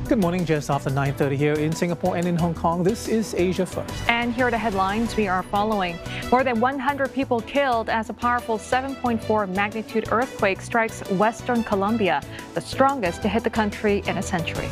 Good morning, just after 9:30 here in Singapore and in Hong Kong. This is Asia First. And here are the headlines we are following. More than 100 people killed as a powerful 7.4 magnitude earthquake strikes Western Colombia, the strongest to hit the country in a century.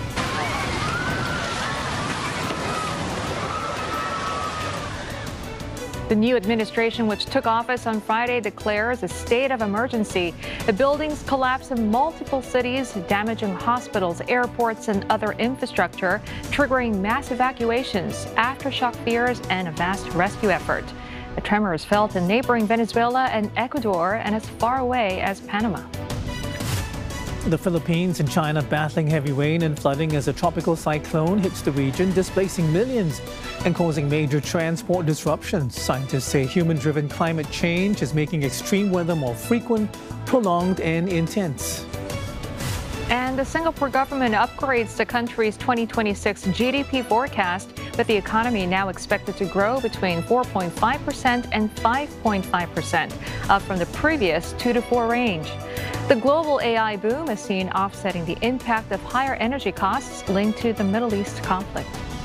The new administration, which took office on Friday, declares a state of emergency. The buildings collapse in multiple cities, damaging hospitals, airports, and other infrastructure, triggering mass evacuations, aftershock fears, and a vast rescue effort. The tremor is felt in neighboring Venezuela and Ecuador and as far away as Panama. The Philippines and China battling heavy rain and flooding as a tropical cyclone hits the region, displacing millions and causing major transport disruptions. Scientists say human-driven climate change is making extreme weather more frequent, prolonged, and intense. And the Singapore government upgrades the country's 2026 GDP forecast, with the economy now expected to grow between 4.5% and 5.5%, up from the previous 2 to 4 range. The global AI boom is seen offsetting the impact of higher energy costs linked to the Middle East conflict.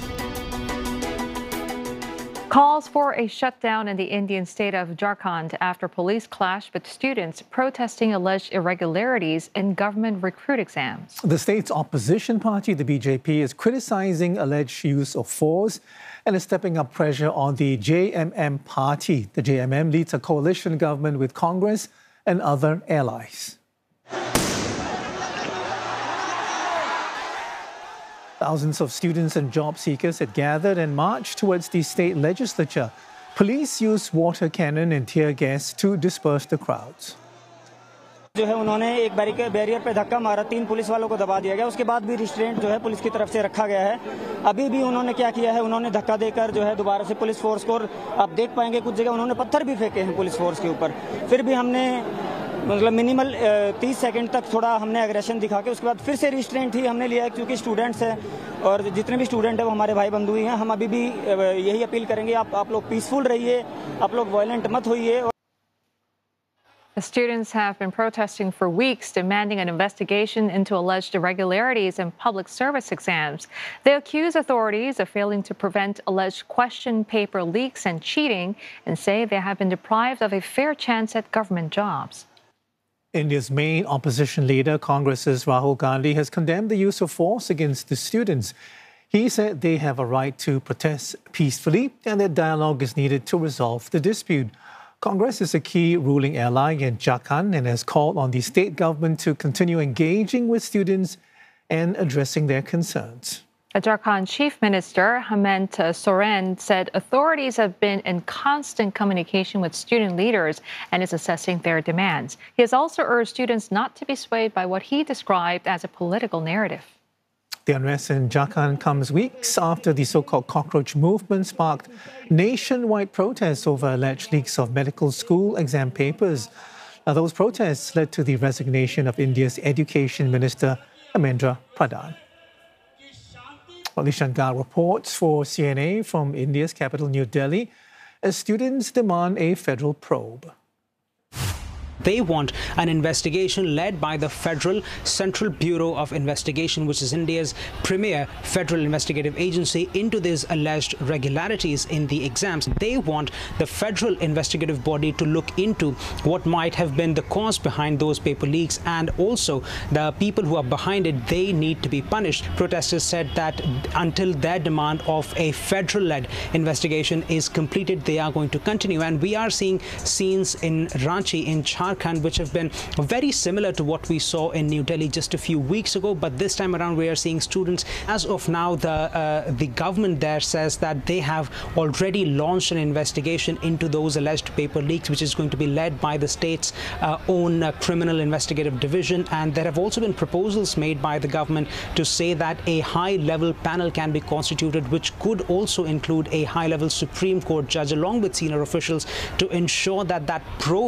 Calls for a shutdown in the Indian state of Jharkhand after police clash with students protesting alleged irregularities in government recruit exams. The state's opposition party, the BJP, is criticizing alleged use of force and is stepping up pressure on the JMM party. The JMM leads a coalition government with Congress and other allies. Thousands of students and job seekers had gathered and marched towards the state legislature. Police used water cannon and tear gas to disperse the crowds. जो है उन्होंने एक barrier पे धक्का मारा, 3 police वालों को दबा दिया गया। उसके बाद भी रिस्ट्रेंट जो है पुलिस की तरफ से रखा गया है। अभी भी उन्होंने क्या किया है, उन्होंने धक्का देकर जो है दोबारा से पुलिस फोर्स को, आप देख पाएंगे कुछ जगह उन्होंने पत्थर भी फेंके हैं पुलिस फोर्स के ऊपर। फिर भी हमने मतलब मिनिमल 30 सेकंड तक थोड़ा हमने एग्रेशन दिखा के उसके बाद फिर से रिस्ट्रेंट ही हमने लिया है, क्योंकि स्टूडेंट्स हैं और जितने भी स्टूडेंट हैं वो हमारे भाई बंधु ही हैं। हम अभी भी यही अपील करेंगे, आप लोग पीसफुल रहिए, आप लोग वायलेंट मत होइए। The students have been protesting for weeks, demanding an investigation into alleged irregularities in public service exams. They accuse authorities of failing to prevent alleged question paper leaks and cheating, and say they have been deprived of a fair chance at government jobs. India's main opposition leader, Congress's Rahul Gandhi, has condemned the use of force against the students. He said they have a right to protest peacefully and that dialogue is needed to resolve the dispute. Congress is a key ruling ally in Jharkhand and has called on the state government to continue engaging with students and addressing their concerns. The Jharkhand Chief Minister, Hemant Soren, said authorities have been in constant communication with student leaders and is assessing their demands. He has also urged students not to be swayed by what he described as a political narrative. The unrest in Jharkhand comes weeks after the so-called cockroach movement sparked nationwide protests over alleged leaks of medical school exam papers. Now, those protests led to the resignation of India's Education Minister, Dharmendra Pradhan. Lishan Garg reports for CNA from India's capital, New Delhi, as students demand a federal probe. They want an investigation led by the Federal Central Bureau of Investigation, which is India's premier federal investigative agency, into these alleged irregularities in the exams. They want the federal investigative body to look into what might have been the cause behind those paper leaks, and also the people who are behind it, they need to be punished. Protesters said that until their demand of a federal-led investigation is completed, they are going to continue. And we are seeing scenes in Ranchi, in Jharkhand, which have been very similar to what we saw in New Delhi just a few weeks ago. But this time around, we are seeing students. As of now, the government there says that they have already launched an investigation into those alleged paper leaks, which is going to be led by the state's own criminal investigative division. And there have also been proposals made by the government to say that a high-level panel can be constituted, which could also include a high-level Supreme Court judge along with senior officials, to ensure that that probe